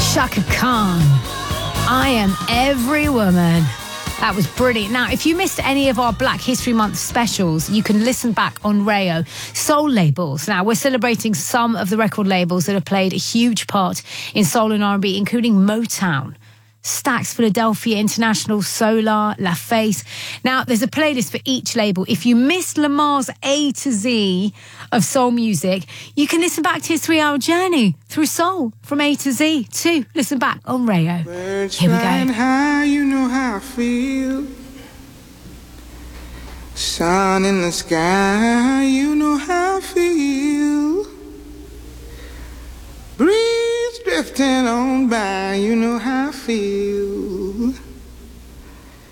Chaka Khan. I am every woman. That was brilliant. Now, if you missed any of our Black History Month specials, you can listen back on Rayo. Soul labels. Now, we're celebrating some of the record labels that have played a huge part in soul and R&B, including Motown, Stax, Philadelphia International, Solar, La Face. Now, there's a playlist for each label. If you missed Lamar's A to Z of soul music, you can listen back to his 3-hour journey through soul from A to Z too. Listen back on Rayo. Birds Here we go. flying high, you know how I feel. Sun in the sky, you know how I feel. Breeze drifting on by, you know how I feel.